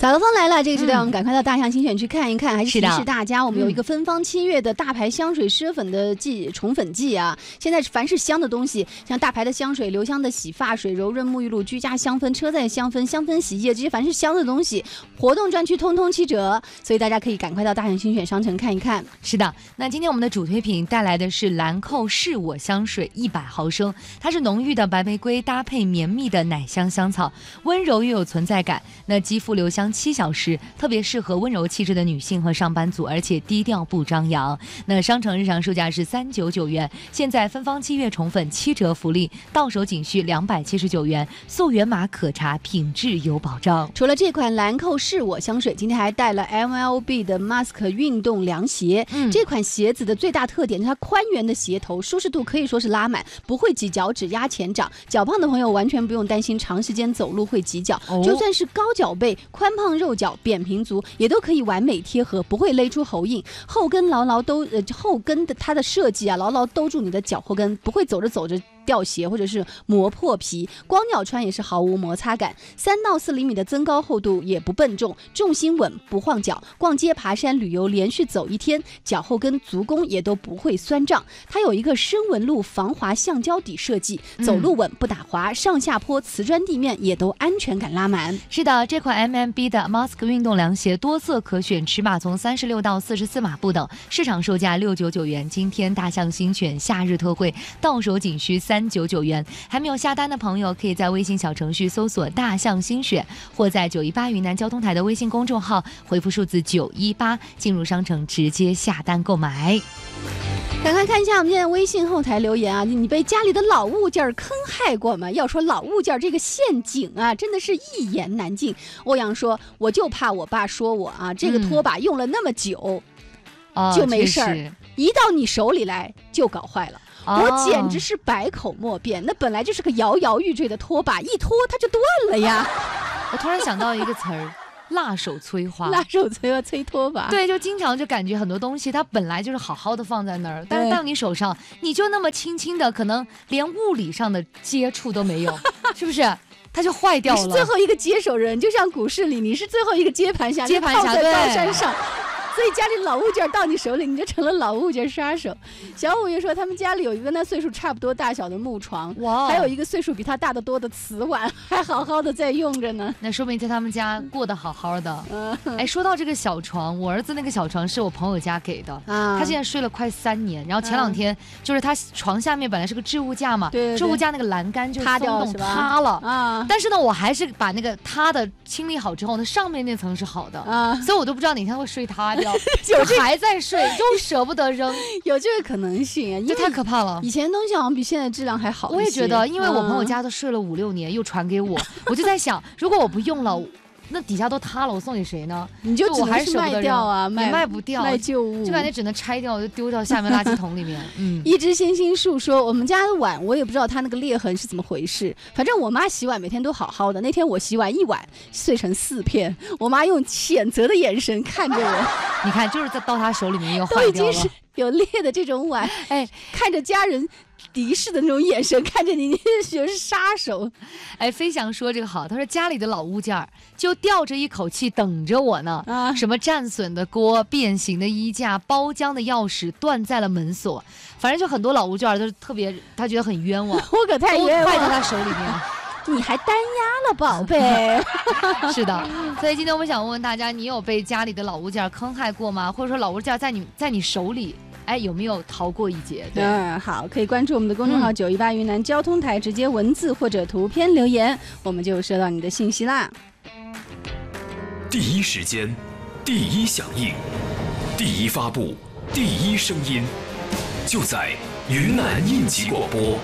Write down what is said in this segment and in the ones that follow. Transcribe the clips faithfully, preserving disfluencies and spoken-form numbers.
早高峰来了，这个时段我们赶快到大象精选去看一看，还是提示大家，我们有一个芬芳七月的大牌香水湿粉的季宠粉季啊！现在凡是香的东西，像大牌的香水、留香的洗发水、柔润沐浴露、居家香氛、车载香氛、香氛洗衣液，这些凡是香的东西，活动专区通通七折，所以大家可以赶快到大象精选商城看一看。 是的，那今天我们的主推品带来的是兰蔻是我香水一百毫升，它是浓郁的白玫瑰搭配绵密的奶香香草，温柔又有存在感。那肌肤留香七小时，特别适合温柔气质的女性和上班族，而且低调不张扬。那商城日常售价是三百九十九元，现在芬芳七月宠粉七折福利，到手仅需两百七十九元，溯源码可查，品质有保障。 除了这款兰蔻是我香水，今天还带了 M L B 的 Mask 运动凉鞋、嗯、这款鞋子的最大特点是它宽圆的鞋头，舒适度可以说是拉满，不会挤脚趾压前掌，脚胖的朋友完全不用担心长时间走路会挤脚、哦、就算是高脚背、宽胖肉脚、扁平足也都可以完美贴合，不会勒出喉印，后跟牢牢都呃后跟的它的设计啊，牢牢兜住你的脚后跟，不会走着走着掉鞋或者是磨破皮，光脚穿也是毫无摩擦感，三到四厘米的增高厚度也不笨重，重心稳不晃脚，逛街爬山旅游连续走一天，脚后跟足弓也都不会酸胀。它有一个深纹路防滑橡胶底设计，走路稳不打滑、嗯、上下坡瓷砖地面也都安全感拉满。 是的，这款 M M B 的 Mask 运动凉鞋多色可选，尺码从三十六到四十四码不等，市场售价六百九十九元，今天大象新选夏日特惠，到手仅需三百九十九元。还没有下单的朋友可以在微信小程序搜索大象新选，或在九一八云南交通台的微信公众号回复数字九一八进入商城直接下单购买。 赶快看一下我们现在微信后台留言啊，你被家里的老物件坑害过吗？要说老物件这个陷阱啊，真的是一言难尽。欧阳说，我就怕我爸说我啊，这个拖把用了那么久、嗯、就没事儿、哦，一到你手里来就搞坏了。我简直是百口莫辩，那本来就是个摇摇欲坠的拖把，一拖它就断了呀。 我突然想到一个词儿，辣手摧花。 辣手摧花，催拖把。 对，就经常就感觉很多东西它本来就是好好的放在那儿，但是到你手上你就那么轻轻的，可能连物理上的接触都没有，是不是？它就坏掉了。 你是最后一个接手人，就像股市里你是最后一个接盘侠， 接盘侠在高山上。所以家里老物件到你手里，你就成了老物件杀手。小五爷说，他们家里有一个跟他岁数差不多大小的木床，哇，还有一个岁数比他大得多的瓷碗，还好好的在用着呢。 那说明在他们家过得好好的。嗯，哎，说到这个小床，我儿子那个小床是我朋友家给的，啊、他现在睡了快三年。然后前两天、啊、就是他床下面本来是个置物架嘛，对对对，置物架那个栏杆就松动塌了啊。但是呢，我还是把那个塌的清理好之后，那上面那层是好的啊，所以我都不知道哪天会睡塌掉。有还在睡，又舍不得扔， 有这个可能性啊！ 这太可怕了。 以前的东西好像比现在质量还好一些。 我也觉得，因为我朋友家都睡了五六年，又传给我，我就在想，如果我不用了，那底下都塌了，我送给谁呢？ 你就只能是卖掉啊， 卖卖不掉， 卖旧物， 就感觉只能拆掉，就丢到下面垃圾桶里面。嗯， 一只星星树说，我们家的碗我也不知道它那个裂痕是怎么回事，反正我妈洗碗每天都好好的，那天我洗碗一碗碎成四片，我妈用谴责的眼神看着我。 你看，就是在到她手里面又坏掉了。 都已经是有裂的这种碗，哎，看着家人敌视的那种眼神看着你，你就是杀手。 哎，飞翔说这个好，他说家里的老物件就吊着一口气等着我呢。啊，什么战损的锅、变形的衣架、包浆的钥匙、断在了门锁，反正就很多老物件都是特别，他觉得很冤枉。 我可太冤枉了， 坏在他手里面。 你还单压了，宝贝。 是的，所以今天我们想问问大家，你有被家里的老物件坑害过吗？或者说老物件在你在你手里，哎，有没有逃过一劫？对， 嗯，好，可以关注我们的公众号九一八云南交通台，直接文字或者图片留言，我们就收到你的信息啦。 第一时间，第一响应，第一发布，第一声音，就在云南应急广播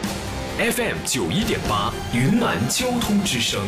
F M 九一点八云南交通之声，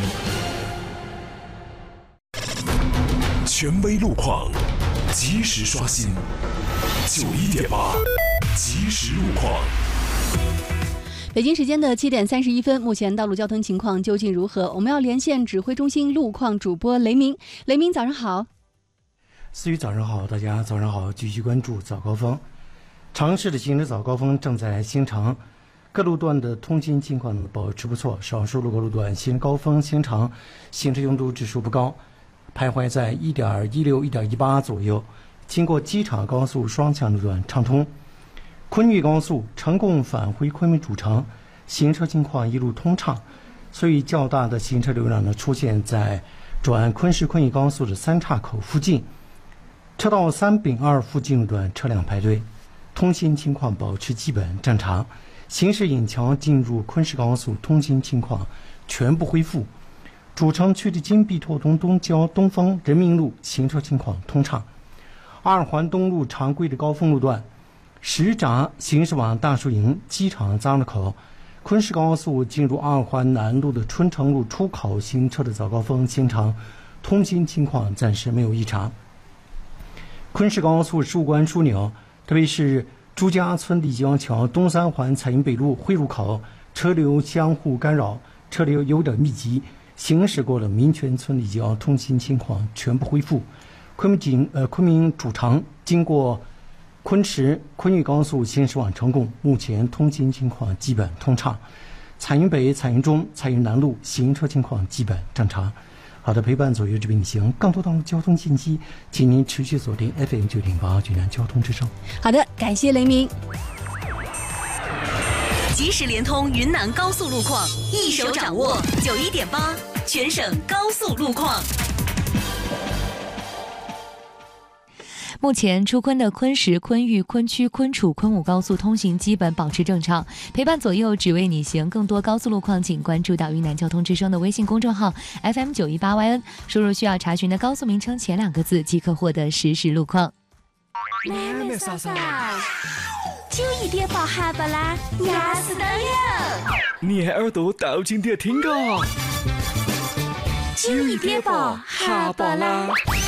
权威路况，及时刷新。九一点八，即时路况。 北京时间的七点三十一分，目前道路交通情况究竟如何？我们要连线指挥中心路况主播雷鸣。雷鸣，早上好。 思雨，早上好，大家早上好，继续关注早高峰。城市的行驶早高峰正在兴城，各路段的通行情况保持不错，少数路过路段行驶高峰行程行车拥堵指数不高。 徘徊在 一点一六、一点一八 左右，经过机场高速双向路段畅通。昆玉高速成功返回昆明主城，行车情况一路通畅，所以较大的行车流量呢出现在转昆石昆玉高速的三岔口附近，车道三丙二附近路段车辆排队，通行情况保持基本正常。新市引桥进入昆石高速通行情况全部恢复。主城区的金碧拓东东郊东风人民路行车情况通畅。二环东路常规的高峰路段，石闸行驶往大树营机场匝路口，昆石高速进入二环南路的春城路出口行车的早高峰行程通行情况暂时没有异常。昆石高速树关枢纽，特别是朱家村立交桥东三环彩云北路汇入口，车流相互干扰，车流有点密集。行驶过了民权村立交，通行情况全部恢复。昆明景呃昆明主城经过昆石昆玉高速行驶往成贡，目前通行情况基本通畅。彩云北、彩云中、彩云南路行车情况基本正常。好的，陪伴左右之并行，更多道路交通信息，请您持续锁定 F M 九点八济南交通之声。 好的，感谢雷鸣。 即时联通云南高速路况，一手掌握九一点八全省高速路况。 目前出昆的昆石、昆玉、昆曲、昆楚、昆武高速通行基本保持正常，陪伴左右只为你行。更多高速路况请关注到云南交通之声的微信公众号 F M 九一八 Y N， 输入需要查询的高速名称前两个字即可获得实时路况。 妹妹嫂嫂，九一点八哈巴啦，压死的了！ 你耳朵倒进点听个， 九一点八哈巴啦。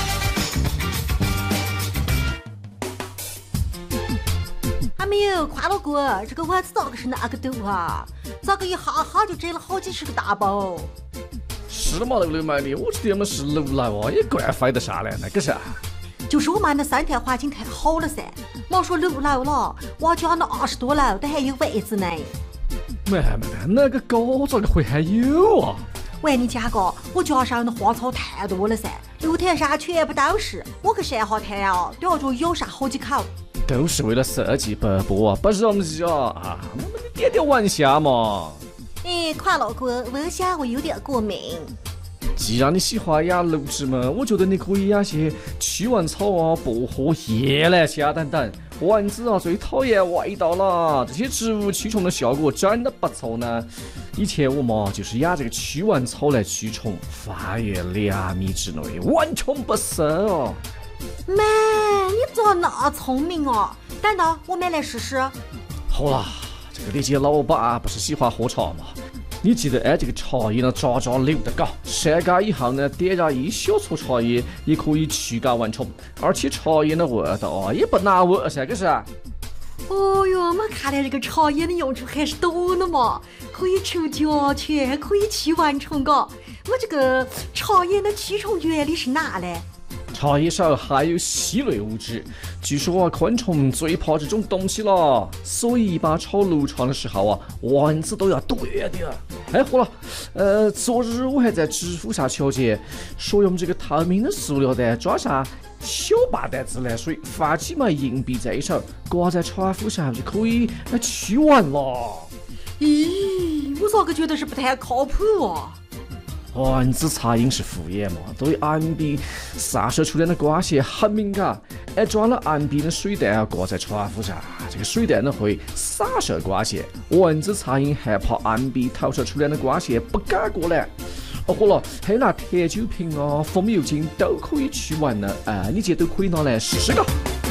还没有夸老哥，这个丸子咋个是哪个豆啊？咋个一哈哈就摘了好几十个大包？ 是嘛，楼楼买的，我觉得我们是楼来哇，也怪费得下来，那个啥？ 就是我们的三台环境太好了噻，莫说楼楼了，我家那二十多楼都还有位子呢。 没没没，那个高咋个会还有啊？ 喂，你家哥，我家上的花草太多了噻，楼台上全部都是，我个山下台啊，都要着有上好几口。 都是为了设计不不不容易啊！啊，我们点点玩笑嘛。 哎，夸老哥，我想我有点过敏。 既然你喜欢养楼子嘛，我觉得你可以养些驱蚊草啊、薄荷、叶兰虾等等。蚊子啊最讨厌味道了，这些植物驱虫的效果真的不错呢。以前我嘛就是养这个驱蚊草来驱虫，方圆两米之内蚊虫不生哦。 妈，你咋那聪明啊？等等，我买来试试。 好啦，这个你姐老板不是喜欢喝茶吗？你记得按这个茶叶呢渣渣流的嘎，晒干以后呢点燃一小撮茶叶，也可以驱赶蚊虫，而且茶叶的味道啊也不难闻噻，可是。 哦哟，我看来这个茶叶的用处还是多的嘛，可以除甲醛，还可以驱蚊虫嘎。我这个茶叶的驱虫原理是哪嘞？ 茶叶上含有烯类物质，据说啊，昆虫最怕这种东西了，所以一般炒炉串的时候啊，蚊子都要躲远点。哎，好了，呃，昨日我还在知乎上瞧见，说用这个透明的塑料袋装上小半袋自来水，放几枚硬币在一手，挂在窗户上就可以来驱蚊了。 咦，我咋个觉得是不太靠谱啊？ 蚊子苍蝇是副眼嘛，对暗笔散射出来的光线很敏感。哎，装了暗笔的水袋啊，挂在窗户上，这个水袋呢会散射光线，蚊子苍蝇害怕暗笔投射出来的光线不敢过来。哦，好了，还有拿铁酒瓶啊、风油精都可以驱蚊呢。哎，你这都可以拿来试试个。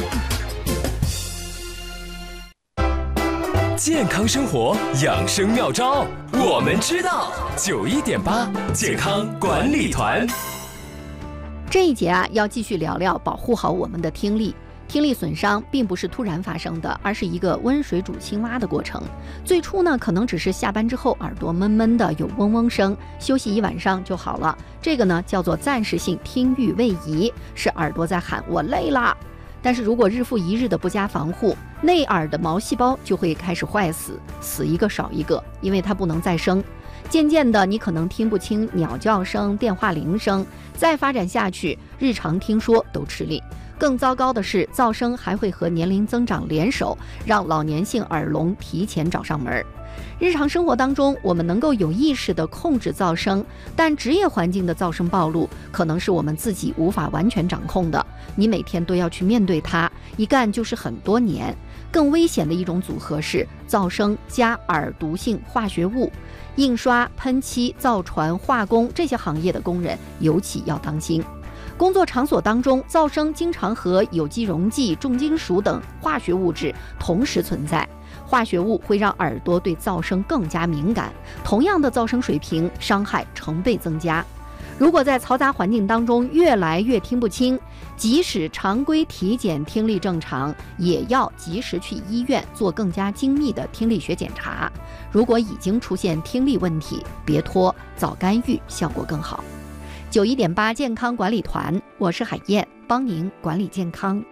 健康生活养生妙招，我们知道。九一点八健康管理团。 这一节啊，要继续聊聊保护好我们的听力。听力损伤并不是突然发生的，而是一个温水煮青蛙的过程。最初呢，可能只是下班之后耳朵闷闷的有嗡嗡声，休息一晚上就好了。这个呢叫做暂时性听域位移，是耳朵在喊我累啦。但是如果日复一日的不加防护，内耳的毛细胞就会开始坏死，死一个少一个，因为它不能再生。 渐渐的，你可能听不清鸟叫声、电话铃声，再发展下去，日常听说都吃力。更糟糕的是，噪声还会和年龄增长联手，让老年性耳聋提前找上门。日常生活当中，我们能够有意识地控制噪声，但职业环境的噪声暴露可能是我们自己无法完全掌控的，你每天都要去面对它，一干就是很多年。更危险的一种组合是噪声加耳毒性化学物，印刷、喷漆、造船、化工这些行业的工人尤其要当心。工作场所当中，噪声经常和有机溶剂、重金属等化学物质同时存在，化学物会让耳朵对噪声更加敏感，同样的噪声水平，伤害成倍增加。如果在嘈杂环境当中越来越听不清，即使常规体检听力正常，也要及时去医院做更加精密的听力学检查。如果已经出现听力问题，别拖，早干预效果更好。九一点八健康管理团，我是海燕，帮您管理健康。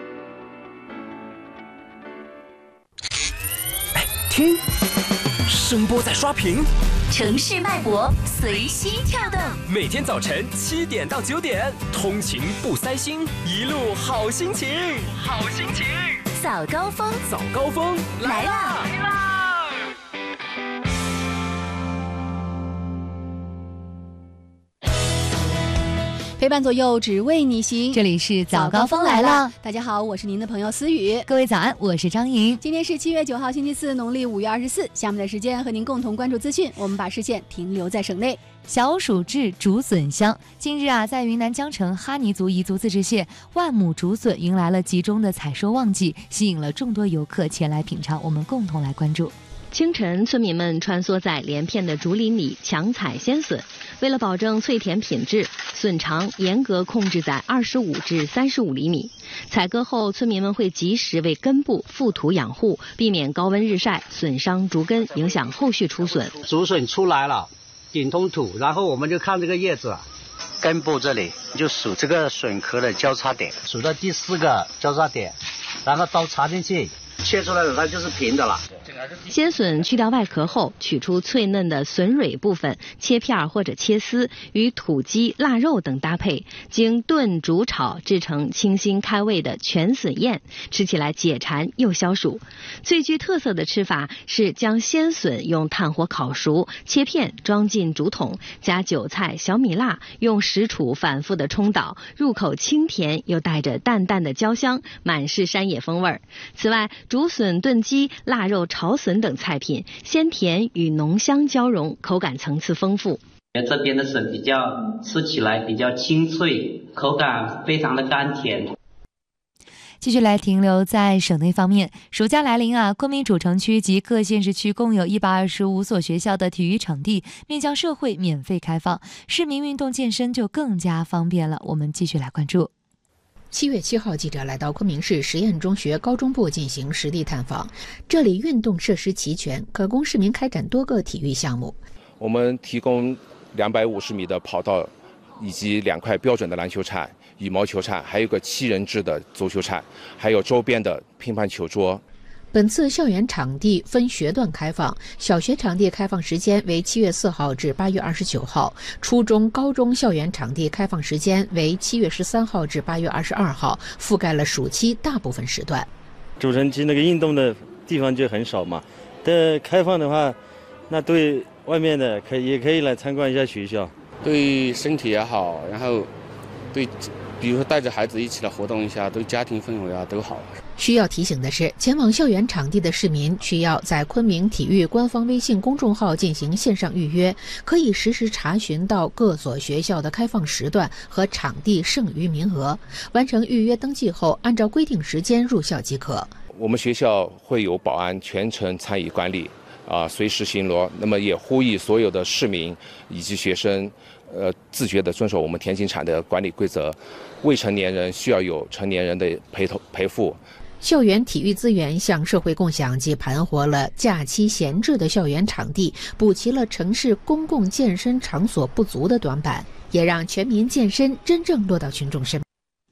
哎，听，声波在刷屏， 城市脉搏随心跳动。 每天早晨七点到九点，通勤不塞心，一路好心情，好心情。 早高峰， 早高峰来啦！ 来啦！ 陪伴左右，只为你行。 这里是早高峰来了， 大家好，我是您的朋友思雨。 各位早安，我是张莹。 今天是七月九号，星期四，农历五月二十四。下面的时间和您共同关注资讯，我们把视线停留在省内。 小暑至竹笋香，近日啊，在云南江城哈尼族彝族自治县，万亩竹笋迎来了集中的采收旺季，吸引了众多游客前来品尝。我们共同来关注。 清晨，村民们穿梭在连片的竹林里抢采鲜笋。为了保证脆甜品质，笋长严格控制在二十五至三十五厘米。采割后，村民们会及时为根部覆土养护，避免高温日晒损伤竹根，影响后续出笋。 竹笋出来了，顶通土，然后我们就看这个叶子，根部这里就数这个笋壳的交叉点，数到第四个交叉点，然后刀插进去。切出来的它就是平的了。 鲜笋去掉外壳后，取出脆嫩的笋蕊部分，切片或者切丝，与土鸡、腊肉等搭配，经炖、煮、炒，制成清新开胃的全笋宴，吃起来解馋又消暑。最具特色的吃法是将鲜笋用炭火烤熟，切片装进竹筒，加韭菜、小米辣，用石杵反复的冲捣，入口清甜又带着淡淡的焦香，满是山野风味。此外，竹笋炖鸡、腊肉炒笋等菜品，鲜甜与浓香交融，口感层次丰富。 这边的笋比较吃起来比较清脆，口感非常的甘甜。 继续来停留在省内方面，暑假来临啊，昆明主城区及各县市区共有一百二十五所学校的体育场地面向社会免费开放，市民运动健身就更加方便了。我们继续来关注。 七月七号，记者来到昆明市实验中学高中部进行实地探访，这里运动设施齐全，可供市民开展多个体育项目。 我们提供两百五十米的跑道，以及两块标准的篮球场、羽毛球场，还有个七人制的足球场，还有周边的乒乓球桌。 本次校园场地分学段开放，小学场地开放时间为七月四号至八月二十九号，初中、高中校园场地开放时间为七月十三号至八月二十二号，覆盖了暑期大部分时段。 主城区那个运动的地方就很少嘛，但开放的话，那对外面的可以也可以来参观一下学校， 对身体也好，然后对。比如说带着孩子一起来活动一下，对家庭氛围啊都好。 需要提醒的是，前往校园场地的市民需要在昆明体育官方微信公众号进行线上预约，可以实时查询到各所学校的开放时段和场地剩余名额。完成预约登记后，按照规定时间入校即可。 我们学校会有保安全程参与管理，啊、呃，随时巡逻。那么也呼吁所有的市民以及学生。呃，自觉地遵守我们田径场的管理规则，未成年人需要有成年人的陪同陪护。 校园体育资源向社会共享，既盘活了假期闲置的校园场地，补齐了城市公共健身场所不足的短板，也让全民健身真正落到群众身边。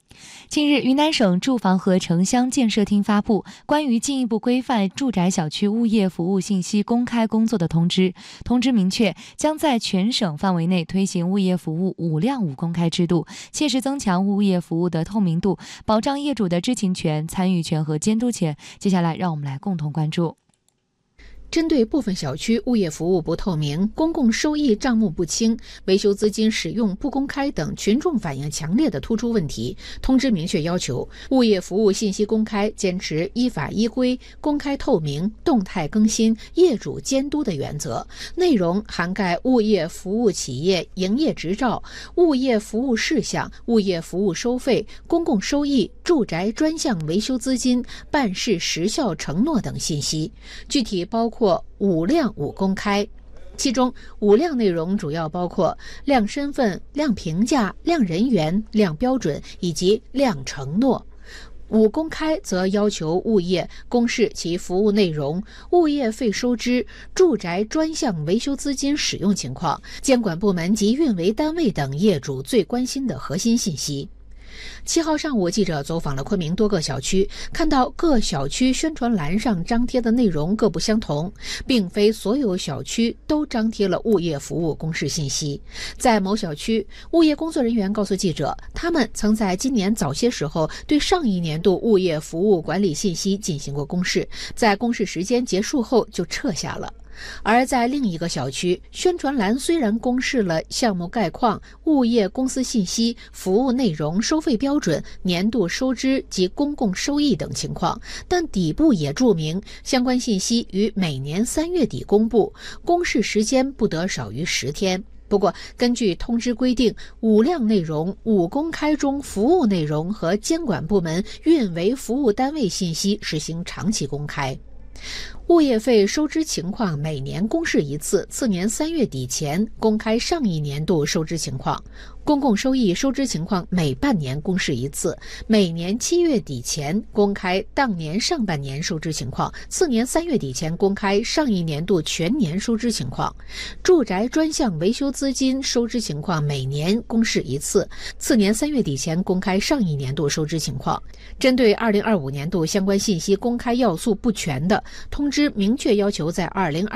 近日，云南省住房和城乡建设厅发布关于进一步规范住宅小区物业服务信息公开工作的通知。通知明确，将在全省范围内推行物业服务五量五公开制度，切实增强物业服务的透明度，保障业主的知情权、参与权和监督权。接下来，让我们来共同关注。 针对部分小区物业服务不透明、公共收益账目不清、维修资金使用不公开等群众反映强烈的突出问题，通知明确要求物业服务信息公开坚持依法依规、公开透明、动态更新、业主监督的原则，内容涵盖物业服务企业营业执照、物业服务事项、物业服务收费、公共收益、住宅专项维修资金、办事时效承诺等信息，具体包括或五量五公开，其中五量内容主要包括量身份、量评价、量人员、量标准以及量承诺。五公开则要求物业公示其服务内容、物业费收支、住宅专项维修资金使用情况、监管部门及运维单位等业主最关心的核心信息。七号上午，记者走访了昆明多个小区，看到各小区宣传栏上张贴的内容各不相同，并非所有小区都张贴了物业服务公示信息。在某小区，物业工作人员告诉记者，他们曾在今年早些时候对上一年度物业服务管理信息进行过公示，在公示时间结束后就撤下了。而在另一个小区，宣传栏虽然公示了项目概况、物业公司信息、服务内容、收费标准、年度收支及公共收益等情况，但底部也注明相关信息于每年三月底公布，公示时间不得少于十天。不过，根据通知规定，五量内容、五公开中服务内容和监管部门、运维服务单位信息实行长期公开。物业费收支情况每年公示一次，次年三月底前公开上一年度收支情况；公共收益收支情况每半年公示一次，每年七月底前公开当年上半年收支情况，次年三月底前公开上一年度全年收支情况；住宅专项维修资金收支情况每年公示一次，次年三月底前公开上一年度收支情况。针对二零二五年度相关信息公开要素不全的，通知明确要求在二零二